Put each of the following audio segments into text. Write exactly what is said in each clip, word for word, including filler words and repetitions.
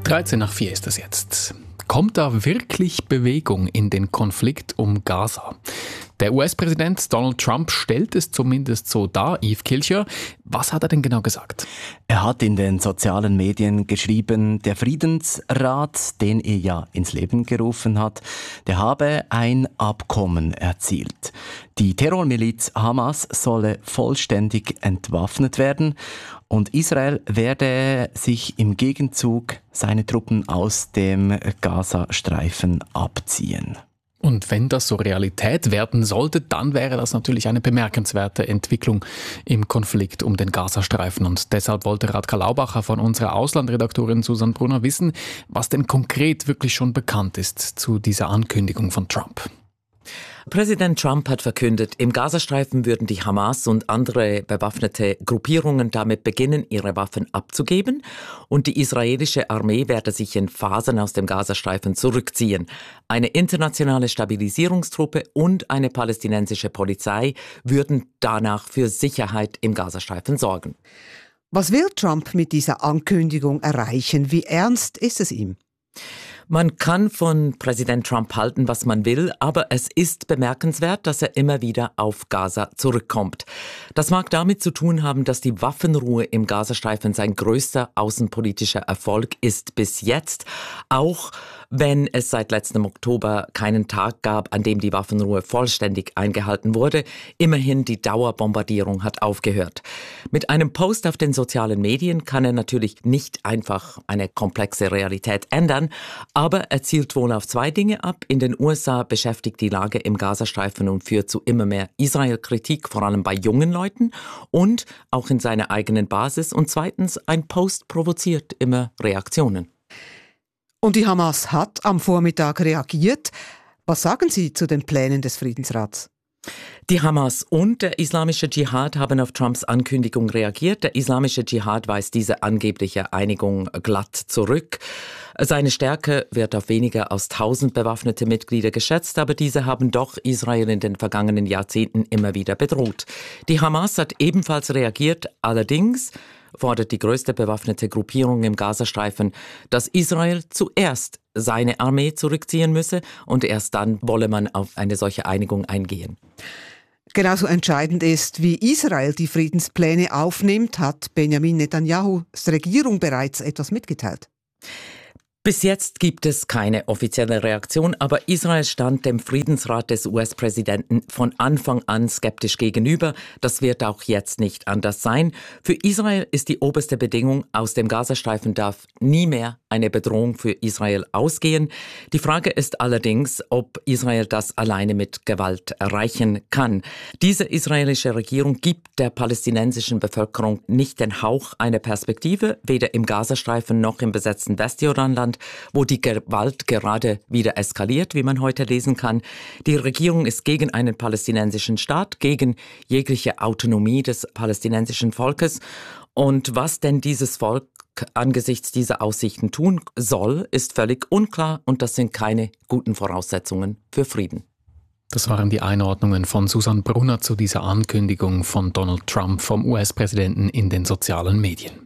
dreizehn nach vier ist es jetzt. Kommt da wirklich Bewegung in den Konflikt um Gaza? Der U S-Präsident Donald Trump stellt es zumindest so dar. Yves Kilcher, was hat er denn genau gesagt? Er hat in den sozialen Medien geschrieben, der Friedensrat, den er ja ins Leben gerufen hat, der habe ein Abkommen erzielt. Die Terrormiliz Hamas solle vollständig entwaffnet werden und Israel werde sich im Gegenzug seine Truppen aus dem Gazastreifen abziehen. Und wenn das so Realität werden sollte, dann wäre das natürlich eine bemerkenswerte Entwicklung im Konflikt um den Gazastreifen. Und deshalb wollte Radka Laubacher von unserer Auslandredaktorin Susanne Brunner wissen, was denn konkret wirklich schon bekannt ist zu dieser Ankündigung von Trump. Präsident Trump hat verkündet, im Gazastreifen würden die Hamas und andere bewaffnete Gruppierungen damit beginnen, ihre Waffen abzugeben und die israelische Armee werde sich in Phasen aus dem Gazastreifen zurückziehen. Eine internationale Stabilisierungstruppe und eine palästinensische Polizei würden danach für Sicherheit im Gazastreifen sorgen. Was will Trump mit dieser Ankündigung erreichen? Wie ernst ist es ihm? Man kann von Präsident Trump halten, was man will, aber es ist bemerkenswert, dass er immer wieder auf Gaza zurückkommt. Das mag damit zu tun haben, dass die Waffenruhe im Gazastreifen sein größter außenpolitischer Erfolg ist bis jetzt, auch wenn es seit letztem Oktober keinen Tag gab, an dem die Waffenruhe vollständig eingehalten wurde. Immerhin, die Dauerbombardierung hat aufgehört. Mit einem Post auf den sozialen Medien kann er natürlich nicht einfach eine komplexe Realität ändern, aber er zielt wohl auf zwei Dinge ab. In den U S A beschäftigt die Lage im Gazastreifen und führt zu immer mehr Israel-Kritik, vor allem bei jungen Leuten und auch in seiner eigenen Basis. Und zweitens, ein Post provoziert immer Reaktionen. Und die Hamas hat am Vormittag reagiert. Was sagen Sie zu den Plänen des Friedensrats? Die Hamas und der Islamische Dschihad haben auf Trumps Ankündigung reagiert. Der Islamische Dschihad weist diese angebliche Einigung glatt zurück. Seine Stärke wird auf weniger als tausend bewaffnete Mitglieder geschätzt, aber diese haben doch Israel in den vergangenen Jahrzehnten immer wieder bedroht. Die Hamas hat ebenfalls reagiert, allerdings fordert die größte bewaffnete Gruppierung im Gazastreifen, dass Israel zuerst seine Armee zurückziehen müsse und erst dann wolle man auf eine solche Einigung eingehen. Genauso entscheidend ist, wie Israel die Friedenspläne aufnimmt, hat Benjamin Netanyahus Regierung bereits etwas mitgeteilt. Bis jetzt gibt es keine offizielle Reaktion, aber Israel stand dem Friedensrat des U S-Präsidenten von Anfang an skeptisch gegenüber. Das wird auch jetzt nicht anders sein. Für Israel ist die oberste Bedingung, aus dem Gazastreifen darf nie mehr eine Bedrohung für Israel ausgehen. Die Frage ist allerdings, ob Israel das alleine mit Gewalt erreichen kann. Diese israelische Regierung gibt der palästinensischen Bevölkerung nicht den Hauch einer Perspektive, weder im Gazastreifen noch im besetzten Westjordanland, wo die Gewalt gerade wieder eskaliert, wie man heute lesen kann. Die Regierung ist gegen einen palästinensischen Staat, gegen jegliche Autonomie des palästinensischen Volkes. Und was denn dieses Volk angesichts dieser Aussichten tun soll, ist völlig unklar und das sind keine guten Voraussetzungen für Frieden. Das waren die Einordnungen von Susanne Brunner zu dieser Ankündigung von Donald Trump vom U S-Präsidenten in den sozialen Medien.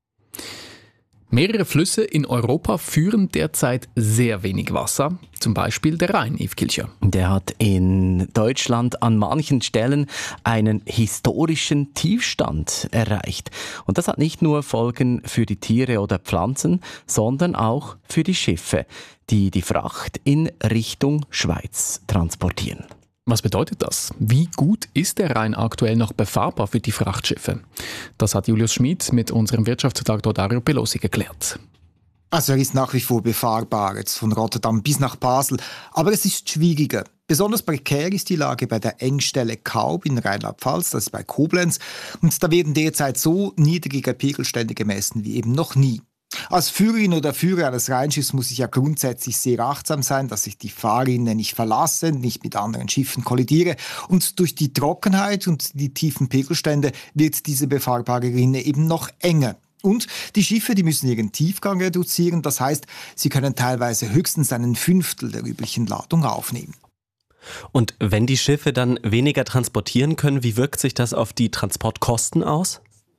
Mehrere Flüsse in Europa führen derzeit sehr wenig Wasser, zum Beispiel der Rhein, Yves Kilcher. Der hat in Deutschland an manchen Stellen einen historischen Tiefstand erreicht. Und das hat nicht nur Folgen für die Tiere oder Pflanzen, sondern auch für die Schiffe, die die Fracht in Richtung Schweiz transportieren. Was bedeutet das? Wie gut ist der Rhein aktuell noch befahrbar für die Frachtschiffe? Das hat Julius Schmid mit unserem Wirtschaftsredaktor Dario Pelosi geklärt. Also er ist nach wie vor befahrbar, jetzt von Rotterdam bis nach Basel, aber es ist schwieriger. Besonders prekär ist die Lage bei der Engstelle Kaub in Rheinland-Pfalz, das ist bei Koblenz, und da werden derzeit so niedrige Pegelstände gemessen wie eben noch nie. Als Führerin oder Führer eines Rheinschiffs muss ich ja grundsätzlich sehr achtsam sein, dass ich die Fahrrinne nicht verlasse, nicht mit anderen Schiffen kollidiere. Und durch die Trockenheit und die tiefen Pegelstände wird diese befahrbare Rinne eben noch enger. Und die Schiffe, die müssen ihren Tiefgang reduzieren. Das heißt, sie können teilweise höchstens einen Fünftel der üblichen Ladung aufnehmen. Und wenn die Schiffe dann weniger transportieren können, wie wirkt sich das auf die Transportkosten aus?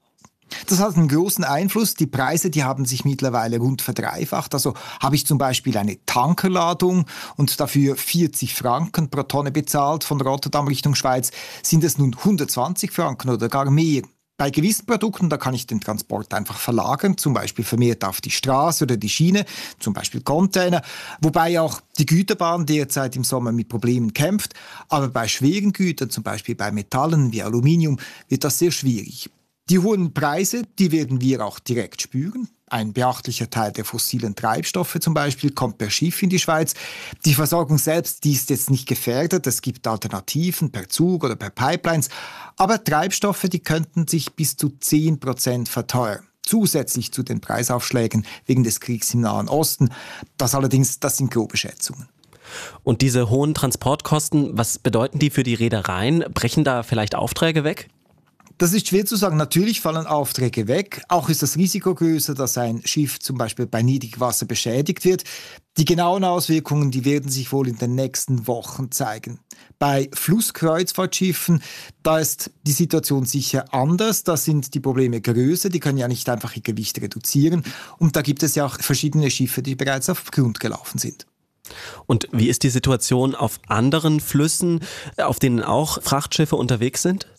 Das hat einen großen Einfluss. Die Preise, die haben sich mittlerweile rund verdreifacht. Also habe ich zum Beispiel eine Tankerladung und dafür vierzig Franken pro Tonne bezahlt von Rotterdam Richtung Schweiz, sind es nun hundertzwanzig Franken oder gar mehr. Bei gewissen Produkten, da kann ich den Transport einfach verlagern, zum Beispiel vermehrt auf die Straße oder die Schiene, zum Beispiel Container, wobei auch die Güterbahn derzeit im Sommer mit Problemen kämpft. Aber bei schweren Gütern, zum Beispiel bei Metallen wie Aluminium, wird das sehr schwierig. Die hohen Preise, die werden wir auch direkt spüren. Ein beachtlicher Teil der fossilen Treibstoffe zum Beispiel kommt per Schiff in die Schweiz. Die Versorgung selbst, die ist jetzt nicht gefährdet. Es gibt Alternativen per Zug oder per Pipelines. Aber Treibstoffe, die könnten sich bis zu zehn Prozent verteuern. Zusätzlich zu den Preisaufschlägen wegen des Kriegs im Nahen Osten. Das allerdings, das sind grobe Schätzungen. Und diese hohen Transportkosten, was bedeuten die für die Reedereien? Brechen da vielleicht Aufträge weg? Das ist schwer zu sagen. Natürlich fallen Aufträge weg. Auch ist das Risiko größer, dass ein Schiff zum Beispiel bei Niedrigwasser beschädigt wird. Die genauen Auswirkungen, die werden sich wohl in den nächsten Wochen zeigen. Bei Flusskreuzfahrtschiffen, da ist die Situation sicher anders. Da sind die Probleme größer. Die können ja nicht einfach ihr Gewicht reduzieren. Und da gibt es ja auch verschiedene Schiffe, die bereits auf Grund gelaufen sind. Und wie ist die Situation auf anderen Flüssen, auf denen auch Frachtschiffe unterwegs sind?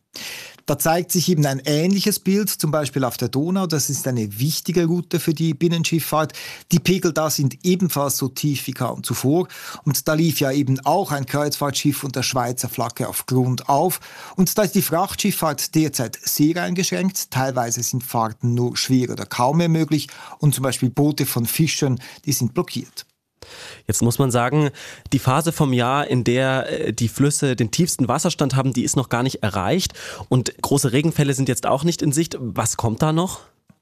Da zeigt sich eben ein ähnliches Bild, zum Beispiel auf der Donau. Das ist eine wichtige Route für die Binnenschifffahrt. Die Pegel da sind ebenfalls so tief wie kaum zuvor. Und da lief ja eben auch ein Kreuzfahrtschiff unter Schweizer Flagge auf Grund auf. Und da ist die Frachtschifffahrt derzeit sehr eingeschränkt. Teilweise sind Fahrten nur schwer oder kaum mehr möglich. Und zum Beispiel Boote von Fischern, die sind blockiert. Jetzt muss man sagen, die Phase vom Jahr, in der die Flüsse den tiefsten Wasserstand haben, die ist noch gar nicht erreicht. Und große Regenfälle sind jetzt auch nicht in Sicht. Was kommt da noch?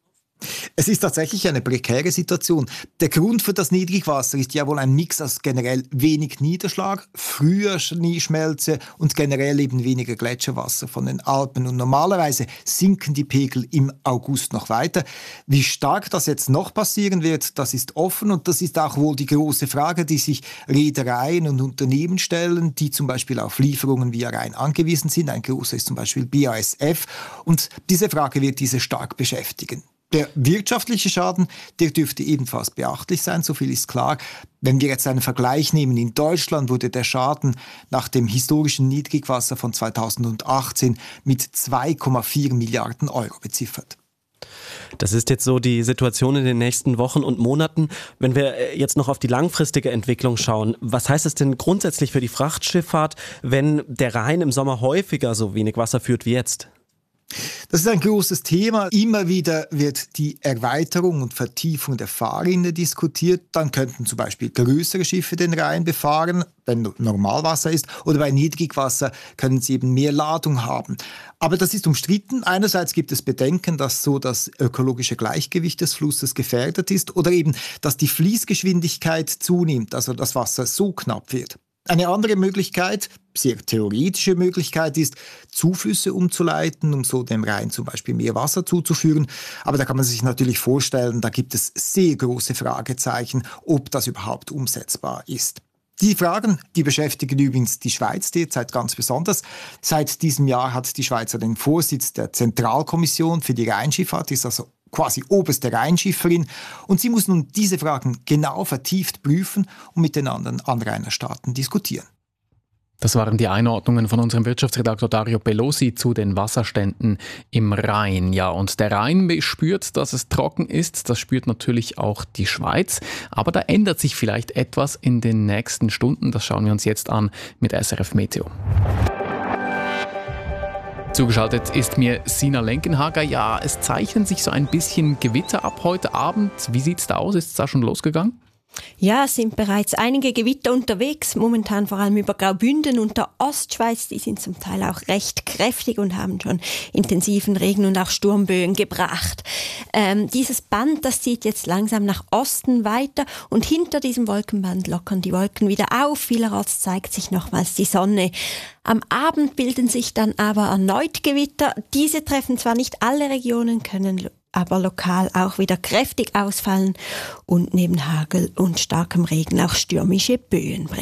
Es ist tatsächlich eine prekäre Situation. Der Grund für das Niedrigwasser ist ja wohl ein Mix aus generell wenig Niederschlag, früher Schneeschmelze und generell eben weniger Gletscherwasser von den Alpen. Und normalerweise sinken die Pegel im August noch weiter. Wie stark das jetzt noch passieren wird, das ist offen. Und das ist auch wohl die große Frage, die sich Reedereien und Unternehmen stellen, die zum Beispiel auf Lieferungen via Rhein angewiesen sind. Ein großer ist zum Beispiel B A S F. Und diese Frage wird diese stark beschäftigen. Der wirtschaftliche Schaden, der dürfte ebenfalls beachtlich sein, so viel ist klar. Wenn wir jetzt einen Vergleich nehmen, in Deutschland wurde der Schaden nach dem historischen Niedrigwasser von zweitausendachtzehn mit zwei Komma vier Milliarden Euro beziffert. Das ist jetzt so die Situation in den nächsten Wochen und Monaten. Wenn wir jetzt noch auf die langfristige Entwicklung schauen, was heißt es denn grundsätzlich für die Frachtschifffahrt, wenn der Rhein im Sommer häufiger so wenig Wasser führt wie jetzt? Das ist ein großes Thema. Immer wieder wird die Erweiterung und Vertiefung der Fahrrinne diskutiert. Dann könnten zum Beispiel größere Schiffe den Rhein befahren, wenn Normalwasser ist. Oder bei Niedrigwasser können sie eben mehr Ladung haben. Aber das ist umstritten. Einerseits gibt es Bedenken, dass so das ökologische Gleichgewicht des Flusses gefährdet ist. Oder eben, dass die Fließgeschwindigkeit zunimmt, also das Wasser so knapp wird. Eine andere Möglichkeit, sehr theoretische Möglichkeit ist, Zuflüsse umzuleiten, um so dem Rhein zum Beispiel mehr Wasser zuzuführen. Aber da kann man sich natürlich vorstellen, da gibt es sehr große Fragezeichen, ob das überhaupt umsetzbar ist. Die Fragen, die beschäftigen übrigens die Schweiz derzeit ganz besonders. Seit diesem Jahr hat die Schweiz den Vorsitz der Zentralkommission für die Rheinschifffahrt, ist also quasi oberste Rheinschifferin. Und sie muss nun diese Fragen genau vertieft prüfen und mit den anderen Anrainerstaaten diskutieren. Das waren die Einordnungen von unserem Wirtschaftsredaktor Dario Pelosi zu den Wasserständen im Rhein. Ja, und der Rhein spürt, dass es trocken ist. Das spürt natürlich auch die Schweiz. Aber da ändert sich vielleicht etwas in den nächsten Stunden. Das schauen wir uns jetzt an mit S R F Meteo. Zugeschaltet ist mir Sina Lenkenhager. Ja, es zeichnen sich so ein bisschen Gewitter ab heute Abend. Wie sieht's da aus? Ist es da schon losgegangen? Ja, es sind bereits einige Gewitter unterwegs, momentan vor allem über Graubünden und der Ostschweiz. Die sind zum Teil auch recht kräftig und haben schon intensiven Regen und auch Sturmböen gebracht. Ähm, dieses Band, das zieht jetzt langsam nach Osten weiter und hinter diesem Wolkenband lockern die Wolken wieder auf. Vielerorts zeigt sich nochmals die Sonne. Am Abend bilden sich dann aber erneut Gewitter. Diese treffen zwar nicht alle Regionen, können aber lokal auch wieder kräftig ausfallen und neben Hagel und starkem Regen auch stürmische Böen bringen.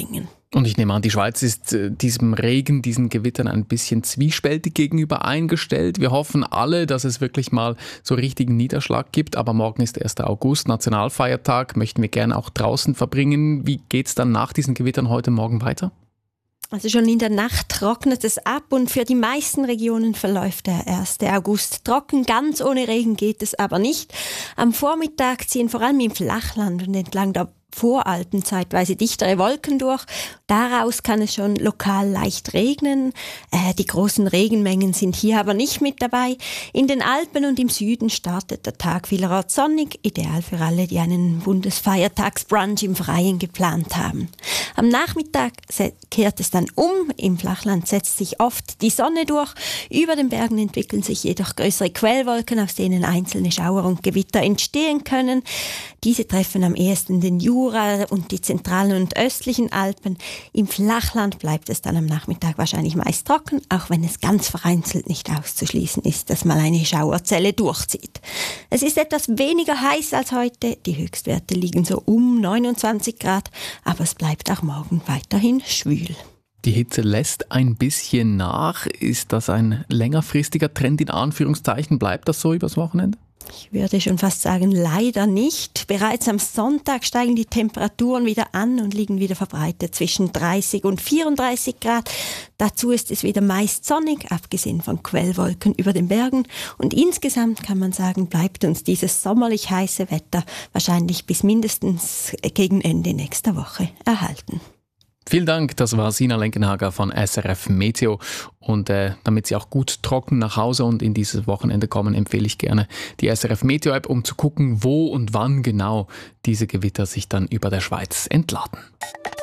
Und ich nehme an, die Schweiz ist äh, diesem Regen, diesen Gewittern ein bisschen zwiespältig gegenüber eingestellt. Wir hoffen alle, dass es wirklich mal so richtigen Niederschlag gibt. Aber morgen ist erster August, Nationalfeiertag, möchten wir gerne auch draußen verbringen. Wie geht es dann nach diesen Gewittern heute Morgen weiter? Also schon in der Nacht trocknet es ab und für die meisten Regionen verläuft der erster August trocken. Ganz ohne Regen geht es aber nicht. Am Vormittag ziehen vor allem im Flachland und entlang der Voralpen zeitweise dichtere Wolken durch. Daraus kann es schon lokal leicht regnen. Äh, die großen Regenmengen sind hier aber nicht mit dabei. In den Alpen und im Süden startet der Tag vielerorts sonnig, ideal für alle, die einen Bundesfeiertagsbrunch im Freien geplant haben. Am Nachmittag kehrt es dann um. Im Flachland setzt sich oft die Sonne durch. Über den Bergen entwickeln sich jedoch größere Quellwolken, aus denen einzelne Schauer und Gewitter entstehen können. Diese treffen am ehesten den Jura und die zentralen und östlichen Alpen. Im Flachland bleibt es dann am Nachmittag wahrscheinlich meist trocken, auch wenn es ganz vereinzelt nicht auszuschließen ist, dass mal eine Schauerzelle durchzieht. Es ist etwas weniger heiß als heute. Die Höchstwerte liegen so um neunundzwanzig Grad, aber es bleibt auch morgen weiterhin schwül. Die Hitze lässt ein bisschen nach. Ist das ein längerfristiger Trend in Anführungszeichen? Bleibt das so übers Wochenende? Ich würde schon fast sagen, leider nicht. Bereits am Sonntag steigen die Temperaturen wieder an und liegen wieder verbreitet zwischen dreißig und vierunddreißig Grad. Dazu ist es wieder meist sonnig, abgesehen von Quellwolken über den Bergen. Und insgesamt kann man sagen, bleibt uns dieses sommerlich heiße Wetter wahrscheinlich bis mindestens gegen Ende nächster Woche erhalten. Vielen Dank, das war Sina Lenkenhager von S R F Meteo. Und äh, damit Sie auch gut trocken nach Hause und in dieses Wochenende kommen, empfehle ich gerne die S R F Meteo App, um zu gucken, wo und wann genau diese Gewitter sich dann über der Schweiz entladen.